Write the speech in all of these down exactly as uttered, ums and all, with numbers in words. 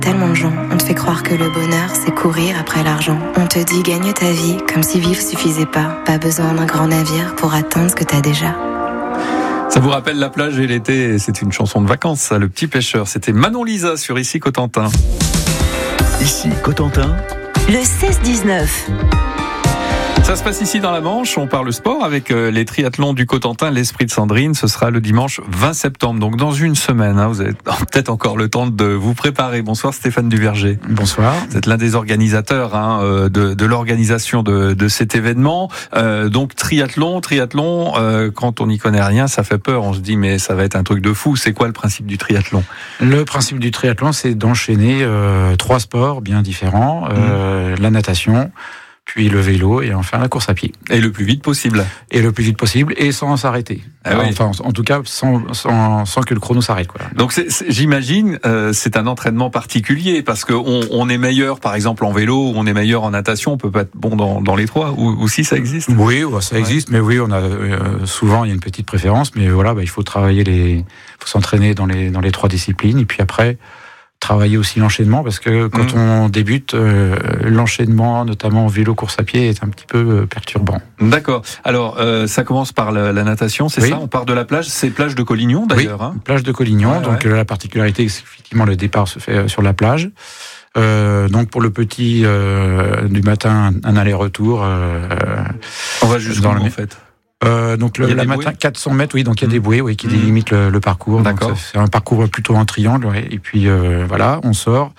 Tellement de gens, on te fait croire que le bonheur, c'est courir après l'argent. On te dit gagne ta vie, comme si vivre suffisait pas. Pas besoin d'un grand navire pour atteindre ce que t'as déjà. Ça vous rappelle la plage et l'été, c'est une chanson de vacances, ça, Le Petit Pêcheur. C'était Manon Lisa sur Ici Cotentin. Ici Cotentin, le seize dix-neuf. Ça se passe ici dans la Manche, on parle sport avec les triathlons du Cotentin, l'Esprit de Sandrine. Ce sera le dimanche vingt septembre, donc dans une semaine. Hein, vous avez peut-être encore le temps de vous préparer. Bonsoir Stéphane Duverger. Bonsoir. Vous êtes l'un des organisateurs hein, de, de l'organisation de, de cet événement. Euh, donc triathlon, triathlon, euh, quand on n'y connaît rien, ça fait peur. On se dit mais ça va être un truc de fou. C'est quoi le principe du triathlon ? Le principe du triathlon, c'est d'enchaîner euh, trois sports bien différents. Euh, mmh. La natation, puis le vélo et enfin la course à pied. Et le plus vite possible. Et le plus vite possible et sans s'arrêter. Ah oui. Enfin, en tout cas, sans, sans, sans que le chrono s'arrête. Quoi. Donc c'est, c'est, j'imagine, euh, c'est un entraînement particulier parce qu'on on est meilleur, par exemple en vélo, ou on est meilleur en natation. On peut pas être bon dans, dans les trois. Ou, ou si ça existe. Oui, ça existe, ouais. Mais oui, on a euh, souvent il y a une petite préférence, mais voilà, bah, il faut travailler les, faut s'entraîner dans les dans les trois disciplines et puis après. Travailler aussi l'enchaînement parce que quand mmh. on débute, euh, l'enchaînement, notamment vélo, course à pied, est un petit peu euh, perturbant. D'accord. Alors, euh, ça commence par la, la natation, c'est oui. ça ? On part de la plage, c'est plage de Collignon d'ailleurs. Oui, hein plage de Collignon. Ouais, donc ouais. La particularité, c'est effectivement le départ se fait sur la plage. Euh, donc pour le petit euh, du matin, un aller-retour. Euh, on va jusqu'où dans le en fait. Euh, donc le la matin quatre cents mètres, oui, donc il y a mmh. des bouées, oui, qui mmh. délimitent le, le parcours. D'accord. Donc c'est un parcours plutôt en triangle, ouais, et puis euh, voilà, on sort.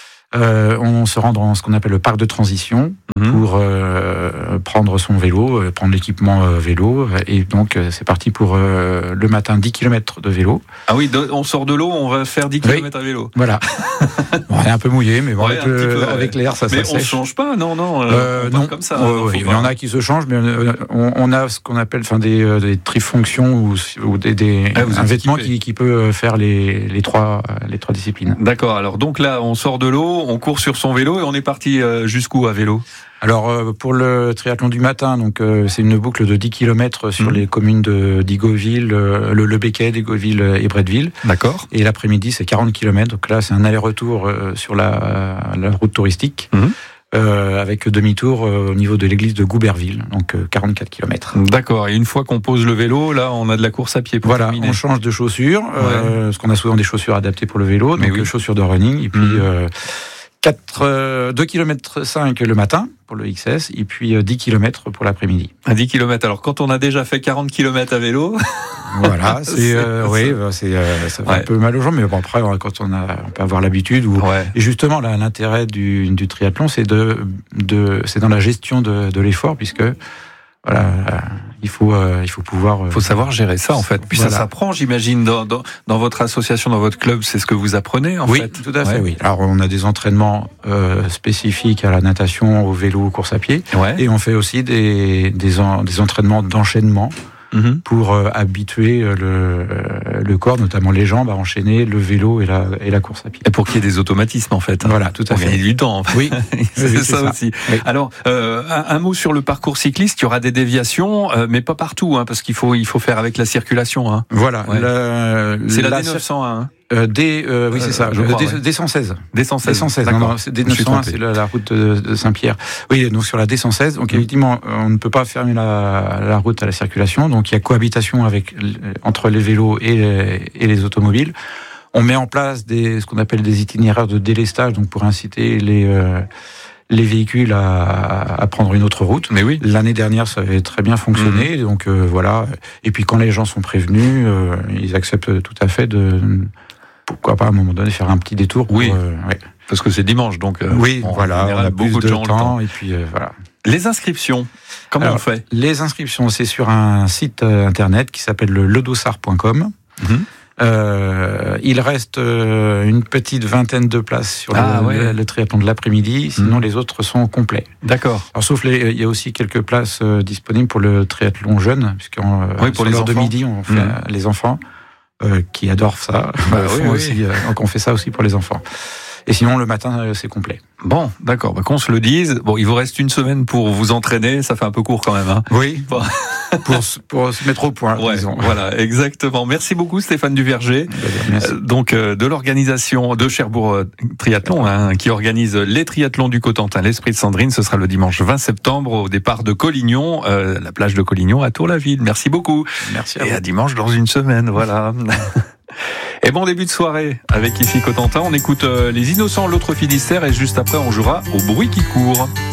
Euh, on se rend dans ce qu'on appelle le parc de transition mmh. pour euh, prendre son vélo, euh, prendre l'équipement euh, vélo, et donc euh, c'est parti pour euh, le matin dix kilomètres de vélo. Ah oui, on sort de l'eau, on va faire dix kilomètres oui. à vélo. Voilà. Bon, on est un peu mouillé, mais bon, ouais, avec, le, peu, avec l'air, ça, ça mais sèche. on ne change pas, non, non. Euh, on non, comme ça. Oh, oui, il y en a qui se changent, mais on, on a ce qu'on appelle, enfin, des, euh, des trifonctions ou, ou des, des ah, un vêtement qui, qui peut faire les, les trois, les trois disciplines. D'accord. Alors donc là, on sort de l'eau, on court sur son vélo. Et on est parti jusqu'où à vélo ? Alors pour le triathlon du matin, donc c'est une boucle de dix kilomètres sur mmh. les communes de d'Igoville, le, le Becquet, d'Igoville et Bretteville. D'accord. Et l'après-midi c'est quarante kilomètres. Donc là c'est un aller-retour sur la, la route touristique. Mmh. Euh, avec demi-tour euh, au niveau de l'église de Gouberville, donc euh, quarante-quatre kilomètres. D'accord, et une fois qu'on pose le vélo, là on a de la course à pied pour voilà, terminer. On change de chaussures, euh, ouais. parce qu'on a souvent des chaussures adaptées pour le vélo, mais donc oui. chaussures de running, et puis mmh. euh, quatre, euh, deux virgule cinq kilomètres le matin pour le X S, et puis euh, dix kilomètres pour l'après-midi. À dix kilomètres, alors quand on a déjà fait quarante kilomètres à vélo... Voilà, c'est, c'est euh, oui, c'est euh, ça fait ouais. un peu mal aux jambes, mais bon après quand on a, on peut avoir l'habitude. Ou, ouais. Et justement là, l'intérêt du, du triathlon, c'est de, de, c'est dans la gestion de, de l'effort, puisque voilà, il faut, euh, il faut pouvoir. Il faut savoir gérer ça en fait. Puis voilà. Ça s'apprend, j'imagine, dans, dans, dans votre association, dans votre club, c'est ce que vous apprenez en oui, fait. Oui, tout à fait. Ouais. Oui. Alors on a des entraînements euh, spécifiques à la natation, au vélo, aux courses à pied, ouais. et on fait aussi des, des, en, des entraînements d'enchaînement. Mmh. Pour euh, habituer le, euh, le corps, notamment les jambes, à enchaîner le vélo et la, et la course à pied. Et pour qu'il y ait des automatismes, en fait. Hein, voilà, tout à pour fait. Gagner du temps. Oui, c'est, oui, ça, c'est ça aussi. Oui. Alors, euh, un, un mot sur le parcours cycliste. Il y aura des déviations, euh, mais pas partout, hein, parce qu'il faut, il faut faire avec la circulation. Hein. Voilà. Ouais. La, c'est la, la D neuf cent un. Hein. Euh, D, euh, oui, c'est ça. Euh, crois, D, ouais. D cent seize. D cent seize. D cent seize. Non, non, c'est D neuf cent un, c'est la, la route de, de Saint-Pierre. Oui, donc sur la D cent seize. Donc, mmh. évidemment, on ne peut pas fermer la, la route à la circulation. Donc, il y a cohabitation avec, entre les vélos et les, et les automobiles. On met en place des, ce qu'on appelle des itinéraires de délestage, donc pour inciter les, euh, les véhicules à, à prendre une autre route. Mais oui. L'année dernière, ça avait très bien fonctionné. Mmh. Donc, euh, voilà. Et puis, quand les gens sont prévenus, euh, ils acceptent tout à fait de, pourquoi pas à un moment donné faire un petit détour pour, oui, euh, ouais. parce que c'est dimanche, donc euh, oui, on, voilà, on a beaucoup de, de temps, temps. Et puis euh, voilà. Les inscriptions, comment Alors, on fait ? Les inscriptions, c'est sur un site internet qui s'appelle le ledossard point com. Mm-hmm. Euh, il reste euh, une petite vingtaine de places sur ah, le, ouais. le, le triathlon de l'après-midi, sinon mmh. les autres sont complets. D'accord. Alors, sauf les, il y a aussi quelques places euh, disponibles pour le triathlon jeune, puisqu'on oui, pour les l'heure enfants. de midi, on fait mmh. les enfants euh, qui adorent ça. Bah, oui, oui. Aussi, euh, donc on fait ça aussi pour les enfants. Et sinon, le matin, euh, c'est complet. Bon, d'accord. Bah, qu'on se le dise. Bon, il vous reste une semaine pour vous entraîner. Ça fait un peu court quand même. Hein. Oui. Bon. pour, pour se mettre au point. Ouais, disons. Voilà, exactement. Merci beaucoup Stéphane Duverger, Merci. donc euh, de l'organisation de Cherbourg euh, Triathlon, hein, qui organise les triathlons du Cotentin, l'Esprit de Sandrine. Ce sera le dimanche vingt septembre au départ de Collignon, euh, la plage de Collignon à Tour-la-Ville. Merci beaucoup. Merci à Et vous. à dimanche dans une semaine, voilà. Et bon début de soirée avec ici Cotentin. On écoute euh, Les Innocents, l'autre Finistère, et juste après on jouera au bruit qui court.